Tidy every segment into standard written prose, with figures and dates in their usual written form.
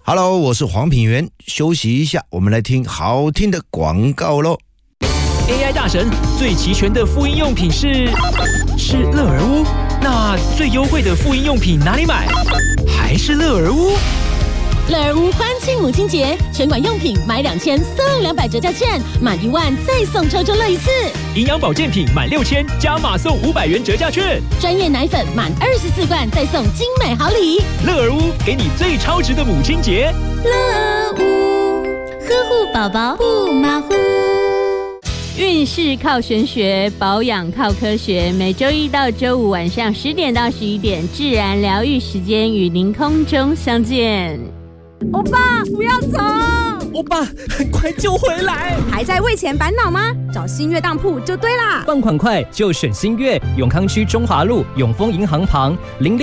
Hello， 我是黄品源，休息一下，我们来听好听的广告咯。 AI 大神最齐全的妇婴用品是乐儿屋，那最优惠的妇婴用品哪里买？还是乐儿屋？ 乐儿屋欢庆母亲节，全馆用品买2000送200折价券，满1万再送抽中乐1次。 营养保健品满6000加码送500元折价券。 专业奶粉满24罐再送精美好礼。 乐儿屋给你最超值的母亲节。 乐屋呵护宝宝不马虎。 运势靠玄学，保养靠科学。每周一到周五晚上10点到11点，自然疗愈时间与您空中相见。 欧巴，不要走！ 欧巴，很快就回来。 还在为钱烦恼吗？找新月当铺就对啦。 放款快就选新月，永康区中华路永丰银行旁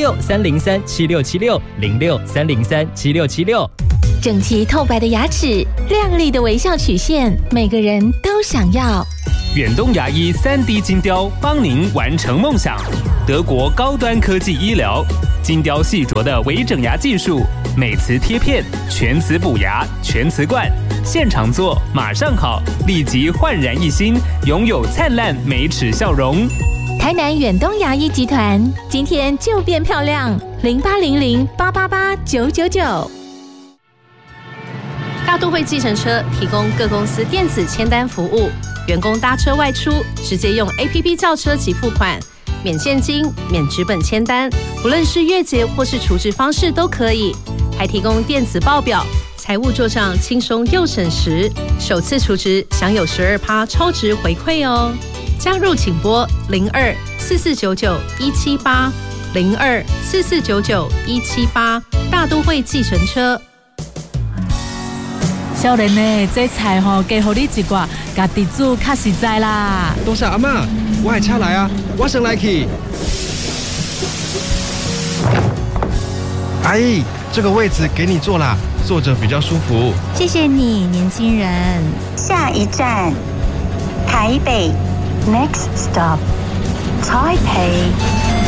，06-303-7676，06-303-7676。 整齐透白的牙齿，亮丽的微笑曲线，每个人都想要。 远东牙医3D 金雕帮您完成梦想。德国高端科技医疗，金雕细琢的微整牙技术，美瓷贴片，全瓷补牙，全瓷冠，现场做马上好，立即焕然一新，拥有灿烂美齿笑容。 台南远东牙医集团，今天就变漂亮，0800888999。 大都会计程车提供各公司电子签单服务，员工搭车外出直接用 APP 叫车及付款，免现金、免纸本签单，不论是月结或是储值方式都可以，还提供电子报表，财务做账轻松又省时，首次储值享有12%超值回馈哦。加入请拨02-4499-178，02-4499-178，大都会计程车。 少年呢，这菜加给你一挂，家己煮较实在啦。 多谢阿嬷，我的车来啊，我先来去。阿姨，这个位置给你坐啦，坐着比较舒服。 谢谢你，年轻人。下一站，台北 ，Next stop， Taipei。